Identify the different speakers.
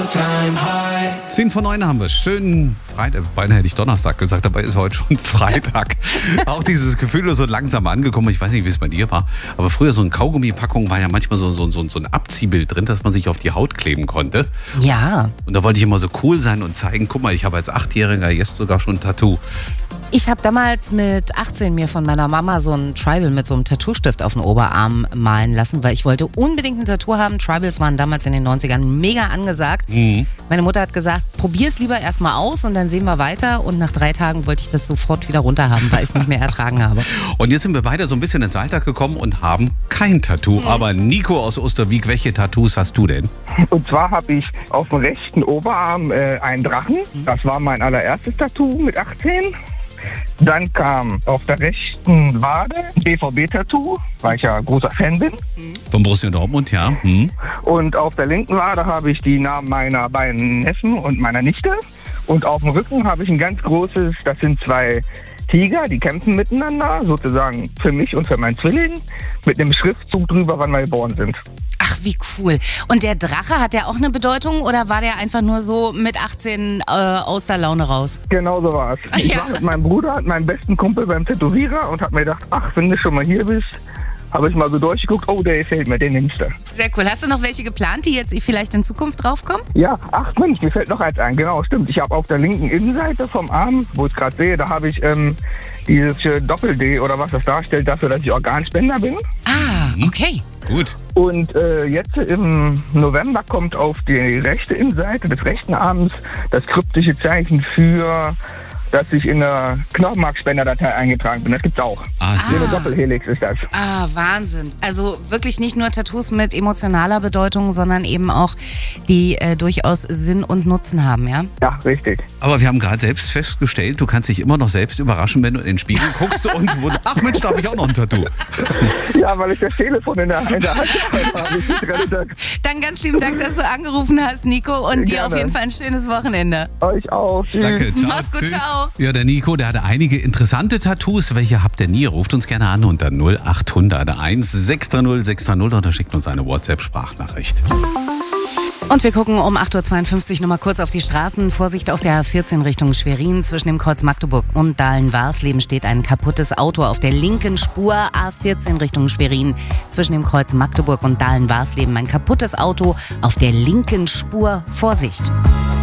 Speaker 1: 10 vor 9 haben wir. Schönen Freitag. Beinahe hätte ich Donnerstag gesagt, aber ist heute schon Freitag. Auch dieses Gefühl ist so langsam angekommen. Ich weiß nicht, wie es bei dir war. Aber früher so eine Kaugummipackung war ja manchmal so ein Abziehbild drin, dass man sich auf die Haut kleben konnte.
Speaker 2: Ja.
Speaker 1: Und da wollte ich immer so cool sein und zeigen, guck mal, ich habe als 8-Jähriger jetzt sogar schon ein Tattoo.
Speaker 2: Ich habe damals mit 18 mir von meiner Mama so ein Tribal mit so einem Tattoo-Stift auf den Oberarm malen lassen, weil ich wollte unbedingt ein Tattoo haben. Tribals waren damals in den 90ern mega angesagt. Meine Mutter hat gesagt, probier's lieber erstmal aus und dann sehen wir weiter. Und nach 3 Tagen wollte ich das sofort wieder runterhaben, weil ich es nicht mehr ertragen habe.
Speaker 1: Und jetzt sind wir beide so ein bisschen ins Alltag gekommen und haben kein Tattoo. Aber Nico aus Osterwieck, welche Tattoos hast du denn?
Speaker 3: Und zwar habe ich auf dem rechten Oberarm einen Drachen. Das war mein allererstes Tattoo mit 18. Dann kam auf der rechten Wade ein BVB-Tattoo, weil ich ja großer Fan bin.
Speaker 1: Von Borussia Dortmund, ja.
Speaker 3: Und auf der linken Wade habe ich die Namen meiner beiden Neffen und meiner Nichte. Und auf dem Rücken habe ich ein ganz großes, das sind 2 Tiger, die kämpfen miteinander, sozusagen für mich und für meinen Zwilling, mit einem Schriftzug drüber, wann wir geboren sind.
Speaker 2: Ach, wie cool. Und der Drache, hat der auch eine Bedeutung oder war der einfach nur so mit 18 aus der Laune raus?
Speaker 3: Genau so war es. Ich war mit meinem Bruder, meinem besten Kumpel beim Tätowierer und hab mir gedacht, ach, wenn du schon mal hier bist, habe ich mal so durchgeguckt, oh, der gefällt mir, den nimmst du.
Speaker 2: Sehr cool. Hast du noch welche geplant, die jetzt vielleicht in Zukunft draufkommen?
Speaker 3: Ja, ach Mensch, mir fällt noch eins ein, genau, stimmt. Ich habe auf der linken Innenseite vom Arm, wo ich es gerade sehe, da habe ich dieses Doppel-D oder was das darstellt, dafür, dass ich Organspender bin.
Speaker 2: Ah, okay.
Speaker 1: Gut.
Speaker 3: Und jetzt im November kommt auf die rechte Innenseite des rechten Arms das kryptische Zeichen für, dass ich in der Knochenmarkspenderdatei eingetragen bin. Das gibt's auch. So eine Doppelhelix ist das.
Speaker 2: Ah, Wahnsinn. Also wirklich nicht nur Tattoos mit emotionaler Bedeutung, sondern eben auch die durchaus Sinn und Nutzen haben, ja?
Speaker 3: Ja, richtig.
Speaker 1: Aber wir haben gerade selbst festgestellt, du kannst dich immer noch selbst überraschen, wenn du in den Spiegel guckst und ach Mensch, da habe ich auch noch ein Tattoo.
Speaker 3: Ja, weil ich das Telefon in der Hand habe.
Speaker 2: Dann ganz lieben Dank, dass du angerufen hast, Nico, und dir auf jeden Fall ein schönes Wochenende.
Speaker 3: Euch auch. Tschüss.
Speaker 1: Danke, ciao.
Speaker 2: Mach's gut,
Speaker 1: Tschüss.
Speaker 2: ciao.
Speaker 1: Ja, der Nico, der hatte einige interessante Tattoos. Welche habt ihr nie? Ruft uns gerne an unter 0800 1630 630 oder schickt uns eine WhatsApp-Sprachnachricht.
Speaker 2: Und wir gucken um 8.52 Uhr nochmal kurz auf die Straßen. Vorsicht auf der A14 Richtung Schwerin. Zwischen dem Kreuz Magdeburg und Dahlen-Warsleben steht ein kaputtes Auto auf der linken Spur. A14 Richtung Schwerin. Zwischen dem Kreuz Magdeburg und Dahlen-Warsleben ein kaputtes Auto auf der linken Spur. Vorsicht!